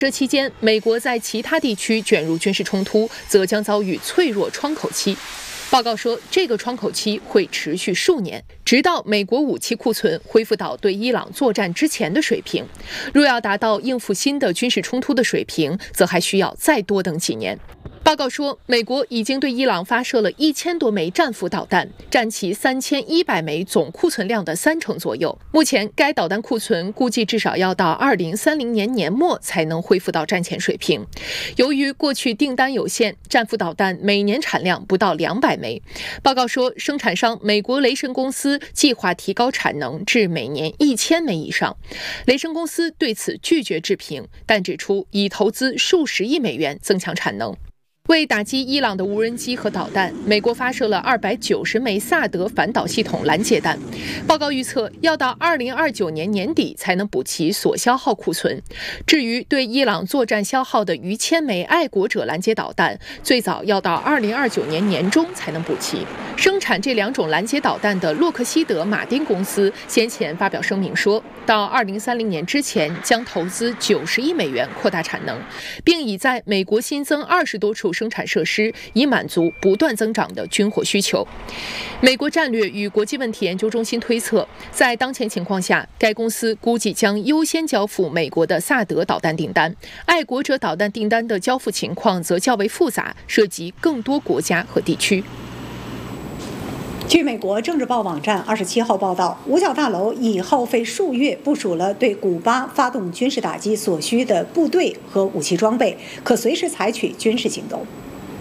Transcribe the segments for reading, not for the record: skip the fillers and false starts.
这期间，美国在其他地区卷入军事冲突，则将遭遇脆弱窗口期。报告说，这个窗口期会持续数年，直到美国武器库存恢复到对伊朗作战之前的水平。若要达到应付新的军事冲突的水平，则还需要再多等几年。报告说，美国已经对伊朗发射了1000多枚战斧导弹，占其3100枚总库存量的30%左右。目前，该导弹库存估计至少要到2030年年末才能恢复到战前水平。由于过去订单有限，战斧导弹每年产量不到200枚。报告说，生产商美国雷神公司计划提高产能至每年1000枚以上。雷神公司对此拒绝置评，但指出已投资数十亿美元增强产能。为打击伊朗的无人机和导弹，美国发射了290枚萨德反导系统拦截弹。报告预测，要到2029年年底才能补齐所消耗库存。至于对伊朗作战消耗的逾1000枚爱国者拦截导弹，最早要到2029年年中才能补齐。生产这2种拦截导弹的洛克希德马丁公司先前发表声明说，到2030年之前将投资90亿美元扩大产能，并已在美国新增20多处生产设施，以满足不断增长的军火需求。美国战略与国际问题研究中心推测，在当前情况下，该公司估计将优先交付美国的萨德导弹订单，爱国者导弹订单的交付情况则较为复杂，涉及更多国家和地区。 据美国政治报网站27号报道，五角大楼已耗费数月部署了对古巴发动军事打击所需的部队和武器装备，可随时采取军事行动。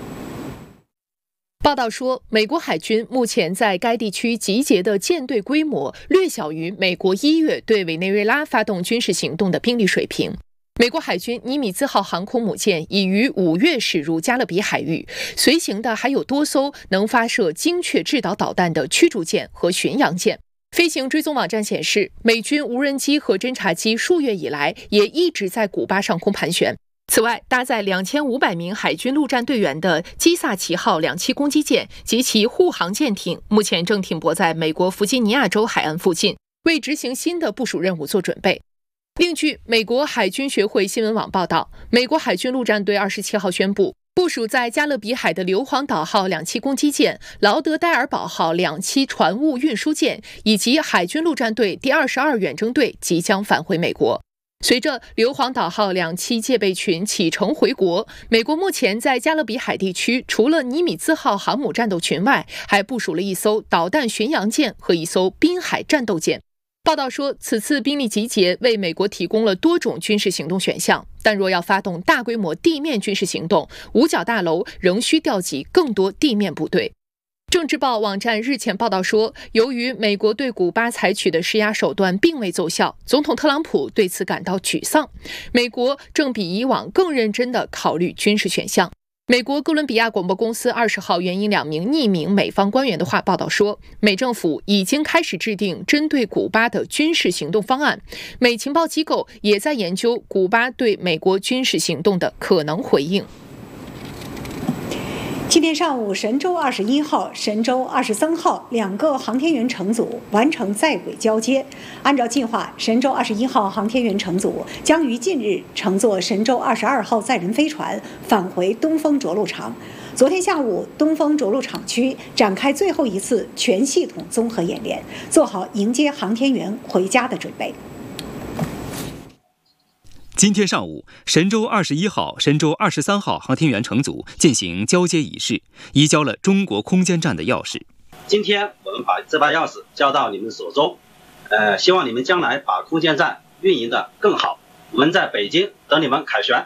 报道说，美国海军目前在该地区集结的舰队规模略小于美国1月对委内瑞拉发动军事行动的兵力水平。美国海军尼米兹号航空母舰已于5月驶入加勒比海域，随行的还有多艘能发射精确制导导弹的驱逐舰和巡洋舰。飞行追踪网站显示，美军无人机和侦察机数月以来也一直在古巴上空盘旋。此外，搭载2500名海军陆战队员的基萨奇号2栖攻击舰及其护航舰艇目前正停泊在美国弗吉尼亚州海岸附近，为执行新的部署任务做准备。另据美国海军学会新闻网报道，美国海军陆战队27号宣布，部署在加勒比海的硫磺岛号2栖攻击舰、劳德代尔堡号2栖船坞运输舰以及海军陆战队第22远征队即将返回美国。随着硫磺岛号2栖戒备群启程回国，美国目前在加勒比海地区除了尼米兹号航母战斗群外，还部署了1艘导弹巡洋舰和1艘滨海战斗舰。报道说，此次兵力集结为美国提供了多种军事行动选项，但若要发动大规模地面军事行动，五角大楼仍需调集更多地面部队。政治报网站日前报道说，由于美国对古巴采取的施压手段并未奏效，总统特朗普对此感到沮丧。美国正比以往更认真地考虑军事选项。美国哥伦比亚广播公司20号援引2名匿名美方官员的话报道说，美政府已经开始制定针对古巴的军事行动方案，美情报机构也在研究古巴对美国军事行动的可能回应。 今天上午，神舟21号、神舟23号2个航天员乘组完成在轨交接。按照计划，神舟21号航天员乘组将于近日乘坐神舟22号载人飞船返回东风着陆场。昨天下午，东风着陆场区展开最后一次全系统综合演练，做好迎接航天员回家的准备。 今天上午，神舟21号、神舟23号航天员乘组进行交接仪式，移交了中国空间站的钥匙。 今天我们把这把钥匙交到你们手中，希望你们将来把空间站运营的更好。我们在北京等你们凯旋。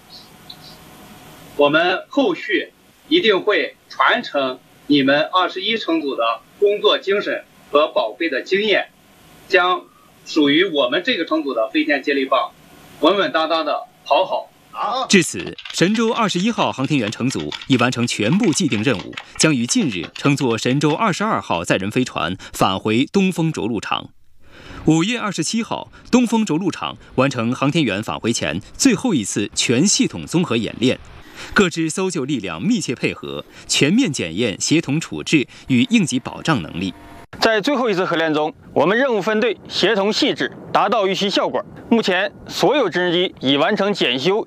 我们后续一定会传承你们21乘组的工作精神和宝贵的经验，将属于我们这个乘组的飞天接力棒稳稳当当的跑好。 至此，神舟21号航天员乘组已完成全部既定任务，将于近日乘坐神舟22号载人飞船返回东风着陆场。5月27号，东风着陆场完成航天员返回前最后一次全系统综合演练，各支搜救力量密切配合，全面检验协同处置与应急保障能力。 在最后一次合练中，我们任务分队协同细致，达到预期效果。目前，所有直升机已完成检修